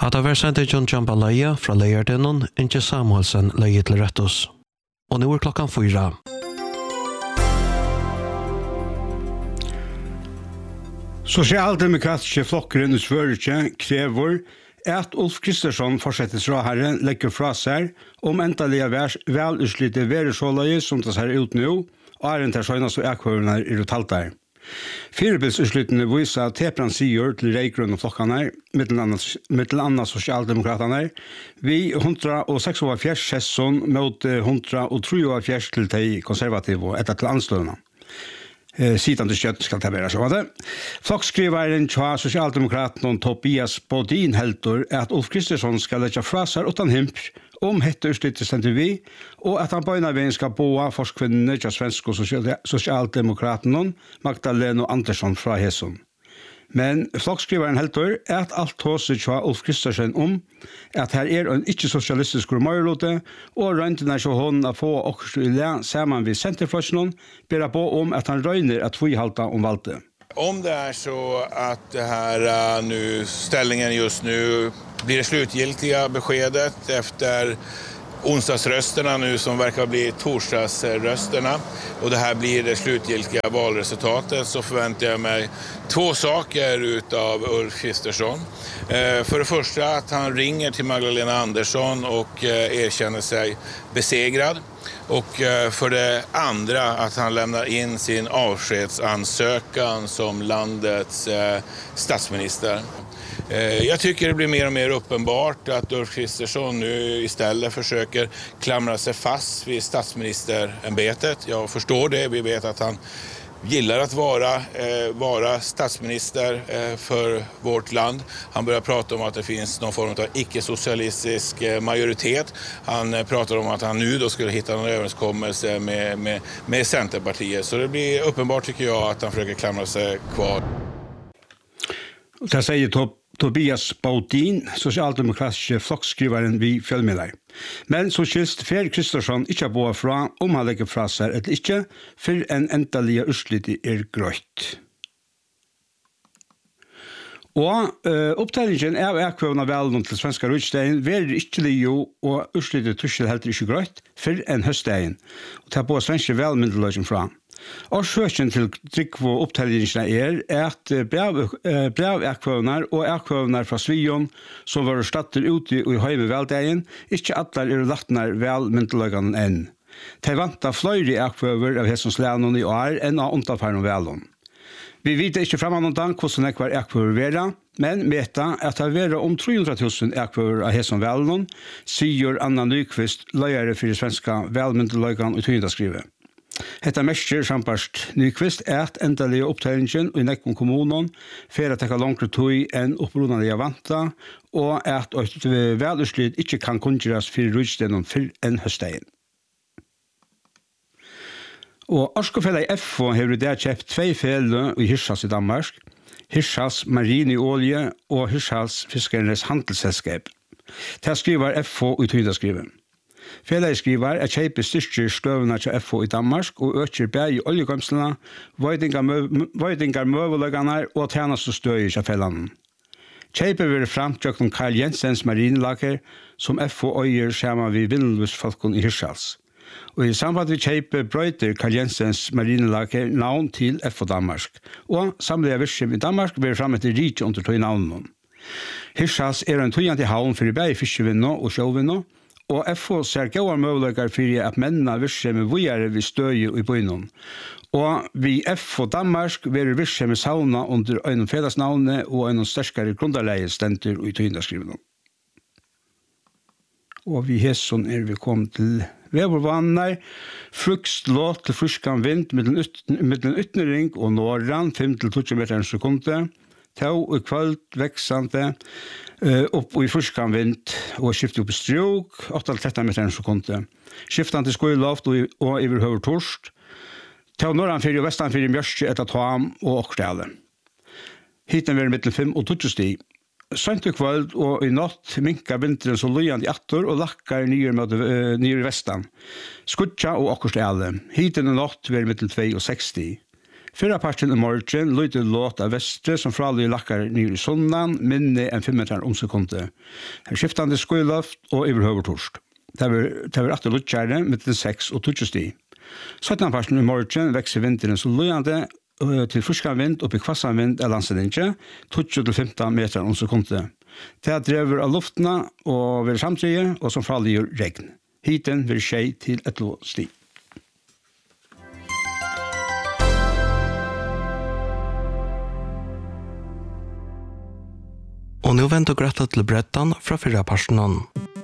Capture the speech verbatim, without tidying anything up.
Hata versante John Jambalaya fra Leierdenon, Inge Samuelsen leier til Rettos. Og nå er klokkan fyra. Sosialdemokratiske flokkeren i Sverige krever at Ulf Kristersson forsettesrådherre legger fra seg om endelig velutslitte veresåløye som det ser ut nå, og er en til søgnast og ekkvørende er uttalt der. Firebilsutslittene viser tepran sier til reigrønne flokkene, mittel annet sosialdemokratene, vi hundra og seksogfjers sesson mot hundra og trehundra til de konservative etter til anstøvende. Sidan til kjøtt skal det være så. Flokkskriveren til sosialdemokraten Tobias Bodin heldur at Ulf Kristersson skal legge fra seg utan himp om hette utslitte stendur vi, og at han bøynaveien skal boa forskvinnene til svenske sosialdemokraten Magdalena Andersson fra Hesson. Men flokkskriveren heldur at alt håser til Ulf Kristersson om at her er en ikke-sosialistisk majorlote, og røyntene til hånden å få okkur i le sammen ved Centerflokksjonen ber på om at han røyner at vi halta om valgte. Om det är så att det här uh, nu ställningen just nu blir det slutgiltiga beskedet efter onsdagsrösterna nu som verkar bli torsdagsrösterna och det här blir det slutgiltiga valresultatet, så förväntar jag mig två saker utav Ulf Kristersson. Eh, för det första att han ringer till Magdalena Andersson och eh, erkänner sig besegrad. Och eh, för det andra att han lämnar in sin avskedsansökan som landets eh, statsminister. Jag tycker det blir mer och mer uppenbart att Ulf Kristersson nu istället försöker klamra sig fast vid statsministerämbetet. Jag förstår det, vi vet att han gillar att vara, eh, vara statsminister eh, för vårt land. Han börjar prata om att det finns någon form av icke-socialistisk eh, majoritet. Han eh, pratar om att han nu då skulle hitta någon överenskommelse med, med, med Centerpartiet. Så det blir uppenbart tycker jag att han försöker klamra sig kvar. Det säger Top Tobias Bodin, sosialdemokratiske flokkskriveren vi fjellmedler. Men så skilst fer Kristersson ikke bo fra om han legger fra seg eller ikke, for en endelige utslitt er grøyt. Og uh, opptellingen av ekkvøvende velen til svenska rydstein verer ikke lijo, og utslittet tussel helt ikke grøyt, for en høststein, og ta på svenske velmyndeløsning fra. Årsøken til Trygvo opptellingene er at brev ekkvøvner og ekkvøvner fra Svion som var statter ute i høyme veldegen, ikke alle er lattner velmyndeløsning enn. De vantar flere ekkvøver av hessens lænen i år enn av underfærende velen. Vi vet ikke fremover hvordan ekvar ekkvøver vera, men meta at det vera om tre hundre tusen ekkvøver av hessens velen, sier Anna Nykvist, løyere for det svenske velmyndeløsning i tyndaskrivet. Hetta mestir samparst Nykvist er at endelige opptellingen i Nekkom kommunen for å tekke langere tøy enn opprunnelige vanta, og at et velutslitt ikke kan kunngjøres for rydstenen for enn høstdagen. Og Orskofjellet F H har i dag kjøpt tve fjellet i Hirschals i Danmark, Hirschals Marineolje og Hirschals Fiskernes Handelsselskap. Det skriver F H i tyndaskriven. Fjellet skriver at kjøpet styrker støvene til F H i Danmark og øker bæg i oljegømslene, vøydingar møveløggene og tjeneste støy til fjellene. Kjøpet vil frem til Karl Jensens marinelager som F H øyer sammen ved Vindløsfolken i Hirschals. Og i samband med kjøpet brøyter Karl Jensens marinelager navn til F H Danmark, og samlet virksomhet i Danmark vil frem etter rike under tog navnene. Hirschals er en tøyende havn for bæg fiskevinner og sjøvinner, og F H ser gode muligheter for at mennene virksomhet videre ved støye i byen. Og vi F H Danmark vil virksomhet sauna under en fredagsnavne og en sterkere grunderleie stenter i tøyendaskrivene. Og vi hesson er vi kommet til Vevervannar, fruktlåt til fruskan vind mellom ytnering og norran, fem til tolv meter en sekunde, tau og kvöld veksande, uh, opp i fruskan vind og skifte opp i strjok, åtte til tretton meter en sekunde. Skiftande skoiloft og, og iverhøver torst, tau norran fyrir og vestan fyrir mjørski etter tam og okstale. Hiten vil mellom fem og tolv stig. Sønt og kvöld og i natt minka vinteren så løyande i attor og lakkar nyer mot uh, nyer i vestan. Skutja og akkurat alle. Hiten og natt vil mellom två og seks stig. Fyrra parten i morgen lyder låt av Vestre som fralig lakkar nyr i sondan, minne enn fem meter om sekundet. Her skiftande skoiloft og overhøvertorsk. Det var atter lukkjærne med seks og tjue sti. syttende parten i morgen vekser vinteren så løyande til fuskan vind og bekvassan vind er landsedinje, tjue til femten meter om sekundet. Det drever av luftene og vil samtidig, og som fralig regn. Hiten vil skje til et lå sti. Og nu venter grøtta til brettan fra fyrra personen.